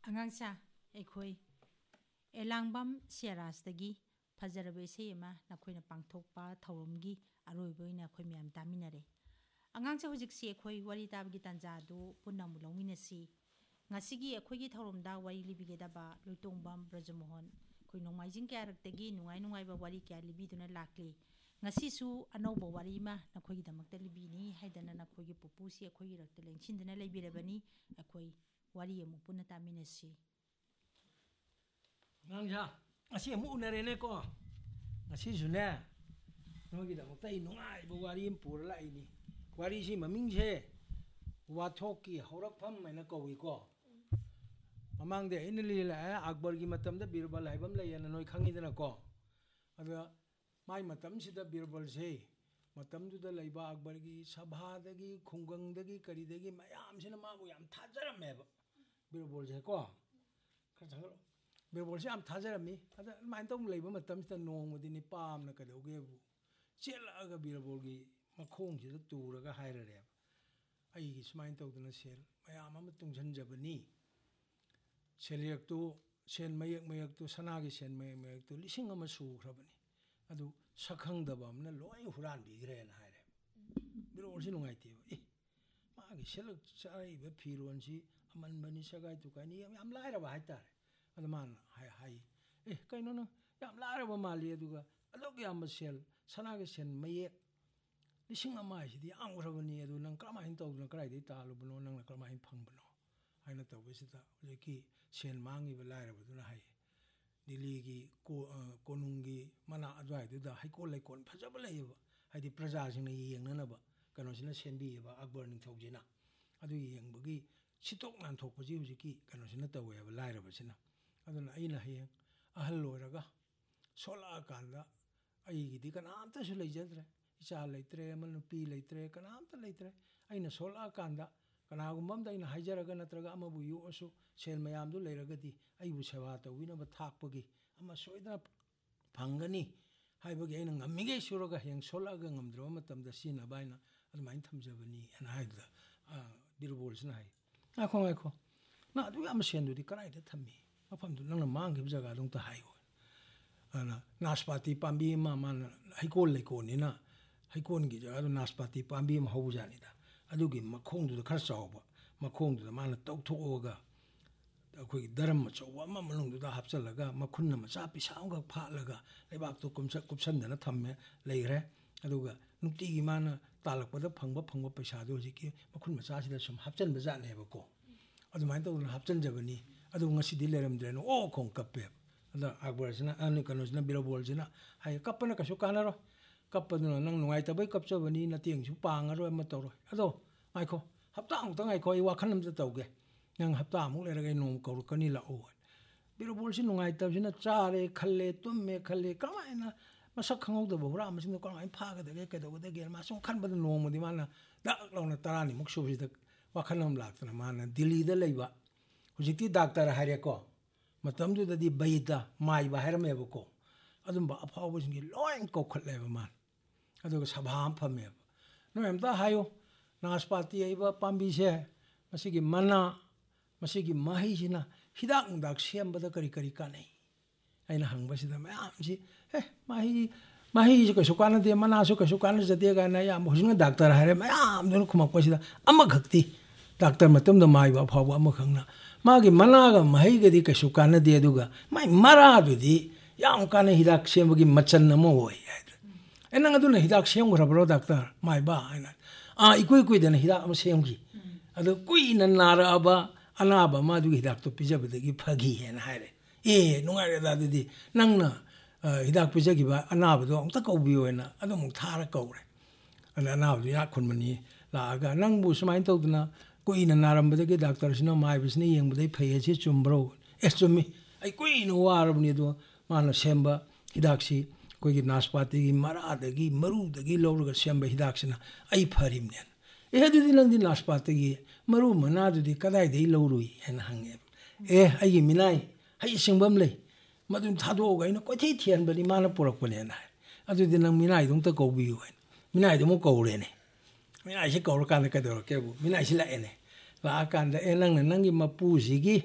ꯑꯉꯥꯡꯁꯥ ꯑꯩꯈꯣꯏ ꯑꯦꯂꯥꯡꯕꯝ ꯁꯦꯔꯥꯁꯇꯒꯤ ꯐꯖꯔꯕ ꯏꯁꯩ ꯑꯃ ꯅꯈꯣꯏꯅ ꯄꯥꯡꯊꯣꯛꯄ ꯊꯧꯔꯝꯒꯤ ꯑꯔꯣꯏꯕ ꯑꯣꯏꯅ ꯑꯩꯈꯣꯏ ꯃꯌꯥꯝ ꯇꯥꯃꯤꯟꯅꯔꯦ ꯑꯉꯥꯡꯁꯥ ꯍꯧꯖꯤꯛꯁꯤ ꯑꯩꯈꯣꯏ ꯋꯥꯔꯤ ꯇꯥꯕꯒꯤ ꯇꯥꯟꯖꯥꯗꯨ ꯄꯨꯟꯅ ꯑꯃꯨꯛ ꯂꯧꯃꯤꯟꯅꯁꯤ ꯉꯁꯤꯒꯤ ꯑꯩꯈꯣꯏꯒꯤ ꯊꯧꯔꯝꯗ ꯋꯥꯔꯤ ꯂꯤꯕꯤꯒꯗꯕ ꯂꯣꯏꯇꯣꯡꯕꯝ ꯕ꯭ꯔꯖꯃꯣꯍꯟ ꯑꯩꯈꯣꯏ ꯅꯣꯡꯃꯥꯏꯖꯤꯡ ꯀꯌꯥꯔꯛꯇꯒꯤ ꯅꯨꯡꯉꯥꯏꯕ ꯋꯥꯔꯤ ꯀꯌꯥ ꯂꯤꯕꯤꯗꯨꯅ ꯂꯥꯛꯂꯤ ꯉꯁꯤꯁꯨ ꯑꯅꯧꯕ ꯋꯥꯔꯤ ꯑꯃ ꯅꯈꯣꯏꯒꯤꯗꯃꯛꯇ ꯂꯤꯕꯤꯅꯤ ꯍꯥꯏꯗꯅ ꯅꯈꯣꯏꯒꯤ ꯄꯨꯄꯨꯁꯤ ꯑꯩꯈꯣꯏꯒꯤꯔꯛꯇ ꯂꯦꯡꯁꯤꯟꯗꯨꯅ ꯂꯩꯕꯤꯔꯕꯅꯤ ꯑꯩꯈꯣꯏ ꯋꯥꯔꯤ ꯑꯃꯨꯛ ꯄꯨꯟꯅ ꯇꯥꯃꯤꯟꯅꯁꯤ ꯑꯉꯥꯡꯁꯥ ꯉꯁꯤ ꯑꯃꯨꯛ ꯎꯅꯔꯦꯅꯦꯀꯣ ꯉꯁꯤꯁꯨꯅꯦ ꯅꯣꯏꯒꯤꯗꯃꯛꯇ ꯑꯩ ꯅꯨꯡꯉꯥꯏꯕ ꯋꯥꯔꯤ ꯑꯃ ꯄꯨꯔ ꯂꯥꯛꯏꯅꯤ ꯋꯥꯔꯤꯁꯤ ꯃꯃꯤꯡꯁꯦ ꯋꯥꯊꯣꯛꯀꯤ ꯍꯧꯔꯛꯐꯝ ꯍꯥꯏꯅ ꯀꯧꯏꯀꯣ ꯃꯃꯥꯡꯗ ꯑꯩꯅ ꯂꯤꯂꯛꯑꯦ ꯑꯛꯕꯔꯒꯤ ꯃꯇꯝꯗ ꯕꯤꯔꯕꯜ ꯍꯥꯏꯕ ꯑꯃ ꯂꯩꯌꯦꯅ ꯅꯣꯏ ꯈꯪꯉꯤꯗꯅꯀꯣ ꯑꯗ ꯃꯥꯏ ꯃꯇꯝꯁꯤꯗ ꯕꯤꯔꯕꯜꯁꯦ ꯃꯇꯝꯗꯨꯗ ꯂꯩꯕ ꯑꯛꯕꯔꯒꯤ ꯁꯚꯥꯗꯒꯤ ꯈꯨꯡꯒꯪꯗꯒꯤ ꯀꯔꯤꯗꯒꯤ ꯃꯌꯥꯝꯁꯤꯅ ꯃꯥꯕꯨ ꯌꯥꯝ ꯊꯥꯖꯔꯝꯃꯦꯕ ꯕꯤꯔꯕꯜꯁꯦ ꯀꯣ ꯈꯔ ꯆꯪꯍꯜꯂꯣ ꯕꯤꯔꯕꯜꯁꯦ ꯌꯥꯝ ꯊꯥꯖꯔꯝꯃꯤ ꯑꯗ ꯑꯗꯨꯃꯥꯏꯅ ꯇꯧꯅ ꯂꯩꯕ ꯃꯇꯝꯁꯤꯗ ꯅꯣꯡꯃꯗꯤ ꯅꯤꯄꯥ ꯑꯃꯅ ꯀꯩꯗꯧꯒꯦꯕꯨ ꯆꯦꯜꯂꯛꯑꯒ ꯕꯤꯔꯕꯜꯒꯤ ꯃꯈꯣꯡꯁꯤꯗ ꯇꯨꯔꯒ ꯍꯥꯏꯔꯔꯦꯕ ꯑꯩꯒꯤ ꯁꯨꯃꯥꯏꯅ ꯇꯧꯗꯅ ꯁꯦꯜ ꯃꯌꯥꯝ ꯑꯃ ꯇꯨꯡꯁꯤꯟꯖꯕꯅꯤ ꯁꯦꯜꯌꯦꯛꯇꯨ ꯁꯦꯟ ꯃꯌꯦꯛꯇꯨ ꯁꯅꯥꯒꯤ ꯁꯦꯟ ꯃꯌꯦꯛꯇꯨ 1,000 ꯁꯨꯈ꯭ꯔꯕꯅꯤ ꯑꯗꯨ ꯁꯛꯈꯪꯗꯕ ꯑꯃꯅ ꯂꯣꯏ ꯍꯨꯔꯥꯟꯕꯤꯈ꯭ꯔꯦꯅ ꯍꯥꯏꯔꯦꯕ ꯕꯤꯔꯕꯜꯁꯤ ꯅꯨꯡꯉꯥꯏꯇꯦꯕ ꯃꯥꯒꯤ ꯁꯦꯠꯂꯛ ꯆꯥꯔꯛꯏꯕ ꯐꯤꯔꯣꯟꯁꯤ ꯑꯃꯟꯕꯅꯤ ꯁꯒꯥꯏ ꯇꯨꯀꯥꯏꯅꯤ ꯌꯥꯝ ꯂꯥꯏꯔꯕ ꯍꯥꯏꯇꯥꯔꯦ ꯑꯗ ꯃꯥꯅ ꯍꯥꯏ ꯀꯩꯅꯣ ꯅꯪ ꯌꯥꯝ ꯂꯥꯏꯔꯕ ꯃꯥꯜꯂꯤ ꯑꯗꯨꯒ ꯑꯗꯨꯛ ꯌꯥꯝꯕ ꯁꯦꯜ ꯁꯅꯥꯒꯤ ꯁꯦꯟ ꯃꯌꯦꯛ 1,000 ꯍꯥꯏꯁꯤꯗꯤ ꯌꯥꯝꯈ꯭ꯔꯕꯅꯤ ꯑꯗꯨ ꯅꯪ ꯀꯔꯝꯍꯥꯏꯅ ꯇꯧꯗꯅ ꯀꯗꯥꯏꯗꯒꯤ ꯇꯥꯜꯂꯨꯕꯅꯣ ꯅꯪꯅ ꯀꯔꯝꯍꯥꯏꯅ ꯐꯪꯕꯅꯣ ꯍꯥꯏꯅ ꯇꯧꯕꯁꯤꯗ ꯍꯧꯖꯤꯛꯀꯤ ꯁꯦꯟ ꯃꯥꯡꯉꯤꯕ ꯂꯥꯏꯔꯕꯗꯨꯅ ꯍꯥꯏ ꯗꯤꯜꯂꯤꯒꯤ ꯀꯣꯅꯨꯡꯒꯤ ꯃꯅꯥꯛ ꯑꯗꯨꯋꯥꯏꯗꯨꯗ ꯍꯩꯀꯣꯜ ꯂꯩꯀꯣꯜ ꯐꯖꯕ ꯂꯩꯌꯦꯕ ꯍꯥꯏꯗꯤ ꯄ꯭ꯔꯖꯥꯁꯤꯡꯅ ꯌꯦꯡꯅꯅꯕ ꯀꯩꯅꯣꯁꯤꯅ ꯁꯦꯝꯕꯤꯌꯦꯕ ꯑꯛꯕꯔ ꯅꯤꯡꯊꯧꯁꯤꯅ ꯑꯗꯨ ꯌꯦꯡꯕꯒꯤ ꯁꯤꯠꯇꯣꯛ ꯅꯥꯟꯊꯣꯛꯄꯁꯤ ꯍꯧꯖꯤꯛꯀꯤ ꯀꯩꯅꯣꯁꯤꯅ ꯇꯧꯋꯦꯕ ꯂꯥꯏꯔꯕꯁꯤ나 ꯑꯗꯨꯅ ꯑꯩꯅ ꯍꯌꯦꯡ ꯑꯍꯜ ꯑꯣꯏꯔꯒ ꯁꯣꯜꯂꯛꯑꯀꯥꯟꯗ ꯑꯩꯒꯤꯗꯤ ꯀꯅꯥꯝꯇꯁꯨ ꯂꯩꯖꯗ꯭ꯔꯦ ꯏꯆꯥ ꯂꯩꯇ꯭ꯔꯦ ꯑꯃ ꯅꯨꯄꯤ ꯂꯩꯇ꯭ꯔꯦ ꯀꯅꯥꯝꯇ ꯂꯩꯇ꯭ꯔꯦ ꯑꯩꯅ ꯁꯣꯜꯂꯛꯑꯀꯥꯟꯗ ꯀꯅꯥꯒꯨꯝꯕ ꯑꯝꯗ ꯑꯩꯅ ꯍꯥꯏꯖꯔꯒ ꯅꯠꯇ꯭ꯔꯒ ꯑꯃꯕꯨ ꯌꯣꯛꯑꯁꯨ ꯁꯦꯜ ꯃꯌꯥꯝꯗꯨ ꯂꯩꯔꯒꯗꯤ ꯑꯩꯕꯨ ꯁꯦꯕꯥ ꯇꯧꯕꯤꯅꯕ ꯊꯥꯛꯄꯒꯤ ꯑꯃ ꯁꯣꯏꯗꯅ ꯐꯪꯒꯅꯤ ꯍꯥꯏꯕꯒꯤ ꯑꯩꯅ ꯉꯝꯃꯤꯉꯩ ꯁꯨꯔꯒ ꯍꯌꯦꯡ ꯁꯣꯜꯂꯛꯑꯒ ꯉꯝꯗ꯭ꯔꯕ ꯃꯇꯝꯗ ꯁꯤꯖꯤꯟꯅꯕ ꯍꯥꯏꯅ ꯑꯗꯨꯃꯥꯏꯅ ꯊꯝꯖꯕꯅꯤ ꯍꯥꯏꯅ ꯍꯥꯏꯕꯗ ꯕꯤꯔꯕꯜꯁꯤꯅ ꯍꯥꯏ ꯉꯥꯏꯈꯣ ꯅꯪ ꯑꯗꯨꯛ ꯌꯥꯝꯕ ꯁꯦꯟꯗꯨꯗꯤ ꯀꯗꯥꯏꯗ ꯊꯝꯃꯤ ꯃꯐꯝꯗꯨ ꯅꯪꯅ ꯃꯥꯡꯈꯤꯕ ꯖꯒꯥꯗꯨ ꯑꯝꯇ ꯍꯥꯏꯌꯨ ꯑꯗꯨꯅ ꯅꯥꯁꯄꯥꯇꯤ ꯄꯥꯝꯕꯤ ꯑꯃ ꯃꯥꯅ ꯍꯩꯀꯣꯜ ꯂꯩꯀꯣꯜꯅꯤꯅ ꯍꯩꯀꯣꯜꯒꯤ ꯖꯒꯥꯗꯨ ꯅꯥꯁꯄꯥꯇꯤ ꯄꯥꯝꯕꯤ ꯑꯃ ꯍꯧꯕꯖꯥꯠꯅꯤꯗ ꯑꯗꯨꯒꯤ ꯃꯈꯣꯡꯗꯨꯗ ꯈꯔ ꯆꯥꯎꯕ ꯃꯈꯣꯡꯗꯨꯗ ꯃꯥꯅ ꯇꯧꯊꯣꯛꯑꯒ ꯑꯩꯈꯣꯏꯒꯤ ꯗꯔꯝ ꯑꯆꯧꯕ ꯑꯃ ꯃꯅꯨꯡꯗꯨꯗ ꯍꯥꯞꯆꯤꯜꯂꯒ ꯃꯈꯨꯟꯅ ꯃꯆꯥ ꯄꯤꯁꯥ ꯑꯃꯈꯛ ꯐꯥꯠꯂꯒ ꯂꯩꯕꯥꯛꯇꯨ ꯀꯨꯞꯁꯟꯗꯅ ꯊꯝꯃꯦ ꯂꯩꯈ꯭ꯔꯦ ꯑꯗꯨꯒ ꯅꯨꯡꯇꯤꯒꯤ ꯃꯥꯅ ꯇꯥꯜꯂꯛꯄꯗ ꯐꯪꯕ ꯄꯩꯁꯥꯗꯨ ꯍꯧꯖꯤꯛꯀꯤ ꯃꯈꯨꯟ ꯃꯆꯥꯁꯤꯗ ꯁꯨꯝ ꯍꯥꯞꯆꯤꯟꯕ ꯖꯥꯠꯅꯦꯕꯀꯣ ꯑꯗꯨꯃꯥꯏꯅ ꯇꯧꯗꯅ ꯍꯥꯞꯆꯤꯟꯖꯕꯅꯤ ꯑꯗꯨ ꯉꯁꯤꯗꯤ ꯂꯩꯔꯝꯗ꯭ꯔꯦꯅ ꯈꯣꯡ ꯀꯞꯄꯦꯕ ꯑꯗ ꯑꯛꯕꯔꯁꯤꯅ ꯀꯩꯅꯣꯁꯤꯅ ꯕꯤꯔꯕꯜꯁꯤꯅ ꯍꯥꯏ ꯀꯞꯄꯅ ꯀꯩꯁꯨ ꯀꯥꯟꯅꯔꯣꯏ ꯀꯞꯄꯗꯨꯅ ꯅꯪ ꯅꯨꯡꯉꯥꯏꯇꯕꯩ ꯀꯞꯆꯕꯅꯤ ꯅꯇꯦꯡꯁꯨ ꯄꯥꯡꯉꯔꯣꯏ ꯑꯃ ꯇꯧꯔꯣꯏ ꯑꯗꯣ ꯉꯥꯏꯈꯣ ꯍꯞꯇꯥꯃꯨꯛꯇ ꯉꯥꯏꯈꯣ ꯑꯩ ꯋꯥꯈꯜ ꯑꯃꯇ ꯇꯧꯒꯦ ꯅꯪ ꯍꯞꯇꯥꯃꯨꯛ ꯂꯩꯔꯒ ꯑꯩ ꯅꯣꯡꯃ ꯀꯧꯔꯛꯀꯅꯤ ꯂꯥꯛꯑꯣ ꯕꯤꯔꯕꯜꯁꯤ ꯅꯨꯡꯉꯥꯏꯇꯕꯁꯤ나 ꯆꯥꯔꯦ ꯈꯜꯂꯦ ꯇꯨꯝꯃꯦ ꯈꯜꯂꯦ ꯀꯃꯥꯏꯅ ꯃꯁꯛ ꯈꯪꯍꯧꯗꯕ ꯍꯨꯔꯥꯟꯕꯁꯤꯡꯗꯣ ꯀꯃꯥꯏꯅ ꯐꯥꯒꯗꯒꯦ ꯀꯩꯗꯧꯒꯗꯒꯦ ꯃꯥ ꯁꯨꯝ ꯈꯟꯕꯗ ꯅꯣꯡꯃꯗꯤ ꯃꯥꯅ ꯗꯛ ꯂꯥꯎꯅ 10ꯅꯤꯃꯨꯛ ꯁꯨꯕꯁꯤꯗ ꯋꯥꯈꯜ ꯑꯃ ꯂꯥꯛꯇꯅ ꯃꯥꯅ ꯗꯤꯜꯂꯤꯗ ꯂꯩꯕ ꯍꯧꯖꯤꯛꯇꯤ ꯗꯥꯛꯇꯔ ꯍꯥꯏꯔꯦꯀꯣ ꯃꯇꯝꯗꯨꯗꯗꯤ ꯕꯩꯗ ꯃꯥꯏꯕ ꯍꯥꯏꯔꯝꯃꯦꯕꯀꯣ ꯑꯗꯨꯝꯕ ꯑꯐꯥꯎꯕꯁꯤꯡꯒꯤ ꯂꯣꯏ ꯀꯧꯈꯠꯂꯦꯕ ꯃꯥꯅ ꯑꯗꯨꯒ ꯁꯚꯥ ꯑꯃ ꯐꯝꯃꯦꯕ ꯅꯣꯏ ꯑꯝꯇ ꯍꯥꯏꯌꯨ ꯅꯥꯁꯄꯥꯇꯤ ꯍꯥꯏꯕ ꯄꯥꯝꯕꯤꯁꯦ ꯃꯁꯤꯒꯤ ꯃꯅꯥ ꯃꯁꯤꯒꯤ ꯃꯍꯩꯁꯤꯅ ꯍꯤꯗꯥꯛ ꯅꯨꯡꯗꯥꯛ ꯁꯦꯝꯕꯗ ꯀꯔꯤ ꯀꯥꯟꯅꯩ ꯑꯩꯅ ꯍꯪꯕꯁꯤꯗ ꯃꯌꯥꯝꯁꯤ ꯃꯍꯩꯁꯤ ꯀꯩꯁꯨ ꯀꯥꯟꯅꯗꯦ ꯃꯅꯥꯁꯨ ꯀꯩꯁꯨ ꯀꯥꯟꯅꯖꯗꯦ ꯀꯥꯏꯅ ꯑꯌꯥꯝꯕ ꯍꯧꯖꯤꯛꯅ ꯗꯥꯛꯇꯔ ꯍꯥꯏꯔꯦ ꯃꯌꯥꯝꯗꯨꯅ ꯈꯨꯝꯃꯛꯄꯁꯤꯗ ꯑꯃꯈꯛꯇꯤ ꯗꯥꯛꯇꯔ ꯃꯇꯝꯗ ꯃꯥꯏꯕ ꯑꯐꯥꯎꯕ ꯑꯃꯈꯛꯅ ꯃꯥꯒꯤ ꯃꯅꯥꯒ ꯃꯍꯩꯒꯗꯤ ꯀꯩꯁꯨ ꯀꯥꯟꯅꯗꯦ ꯑꯗꯨꯒ ꯃꯥꯏ ꯃꯔꯥꯗꯨꯗꯤ ꯌꯥꯝ ꯀꯥꯟꯅꯩ ꯍꯤꯗꯥꯛ ꯁꯦꯝꯕꯒꯤ ꯃꯆꯜ ꯑꯃ ꯑꯣꯏ ꯍꯥꯏꯗ꯭ꯔꯦ ꯅꯪ ꯑꯗꯨꯅ ꯍꯤꯗꯥꯛ ꯁꯦꯝꯈ꯭ꯔꯕ꯭ꯔꯣ ꯗꯥꯛꯇꯔ ꯃꯥꯏꯕ ꯍꯥꯏꯅ ꯏꯀꯨꯏ ꯀꯨꯏꯗꯅ ꯍꯤꯗꯥꯛ ꯑꯃ ꯁꯦꯝꯈꯤ ꯑꯗꯨ ꯀꯨꯏꯅ ꯅꯥꯔꯛꯑꯕ ꯑꯅꯥꯕ ꯑꯃ ꯑꯗꯨꯒꯤ ꯍꯤꯗꯥꯛꯇꯣ ꯄꯤꯖꯕꯗꯒꯤ ꯐꯈꯤ ꯍꯥꯏꯅ ꯍꯥꯏꯔꯦ ꯅꯨꯡꯉꯥꯏꯔꯦꯗ ꯑꯗꯨꯗꯤ ꯅꯪꯅ ꯍꯤꯗꯥꯛ ꯄꯤꯖꯈꯤꯕ ꯑꯅꯥꯕꯗꯣ ꯑꯃꯨꯛꯇ ꯀꯧꯕꯤꯌꯣꯅ ꯑꯗꯨ ꯑꯃꯨꯛ ꯊꯥꯔ ꯀꯧꯔꯦ ꯑꯗ ꯑꯅꯥꯕꯗꯨ ꯏꯅꯥꯛ ꯈꯨꯟꯕꯅꯤ ꯂꯥꯛꯑꯒ ꯅꯪꯕꯨ ꯁꯨꯃꯥꯏꯅ ꯇꯧꯗꯅ ꯀꯨꯏꯅ ꯅꯥꯔꯝꯕꯗꯒꯤ ꯗꯥꯛꯇꯔꯁꯤꯅ ꯃꯥꯏꯕꯁꯤꯅ ꯌꯦꯡꯕꯗꯩ ꯐꯩ ꯁꯤ ꯆꯨꯝꯕ꯭ꯔꯣ ꯆꯨꯝꯃꯤ ꯑꯩ ꯀꯨꯏꯅ ꯋꯥꯔꯕꯅꯤ ꯑꯗꯣ ꯃꯥꯅ ꯁꯦꯝꯕ ꯍꯤꯗꯥꯛꯁꯤ ꯑꯩꯈꯣꯏꯒꯤ ꯅꯥꯁꯄꯥꯇꯤꯒꯤ ꯃꯔꯥꯗꯒꯤ ꯃꯔꯨꯗꯒꯤ ꯂꯧꯔꯒ ꯁꯦꯝꯕ ꯍꯤꯗꯥꯛꯁꯤꯅ ꯑꯩ ꯐꯔꯤꯕꯅꯦꯅ ꯑꯗꯨꯗꯤ ꯅꯪꯗꯤ ꯅꯥꯁꯄꯥꯇꯤꯒꯤ ꯃꯔꯨ ꯃꯅꯥꯗꯨꯗꯤ ꯀꯗꯥꯏꯗꯒꯤ ꯂꯧꯔꯨꯏ ꯍꯥꯏꯅ ꯍꯪꯉꯦꯕ ꯑꯩꯒꯤ ꯃꯤꯅꯥꯏ ꯍꯩ ꯁꯤꯡꯕ ꯑꯃ ꯂꯩ ꯃꯗꯨ ꯊꯥꯗꯣꯛꯑꯒ ꯑꯩꯅ ꯀꯣꯏꯊꯤ ꯊꯤꯍꯟꯕꯅꯤ ꯃꯥꯅ ꯄꯨꯔꯛꯄꯅꯦꯅ ꯍꯥꯏ ꯑꯗꯨꯗꯤ ꯅꯪ ꯃꯤꯅꯥꯏꯗꯨ ꯑꯝꯇ ꯀꯧꯕꯤꯌꯨ ꯍꯥꯏꯅ ꯃꯤꯅꯥꯏꯗꯨ ꯑꯃꯨꯛ ꯀꯧꯔꯦꯅꯦ ꯃꯤꯅꯥꯏꯁꯤ ꯀꯧꯔꯀꯥꯟꯗ ꯀꯩꯗꯧꯔꯛꯀꯦꯕꯨ ꯃꯤꯅꯥꯏꯁꯤ ꯂꯥꯛꯑꯦꯅꯦ ꯂꯥꯛꯑꯀꯥꯟꯗ ꯅꯪꯅ ꯅꯪꯒꯤ ꯃꯄꯨꯁꯤꯒꯤ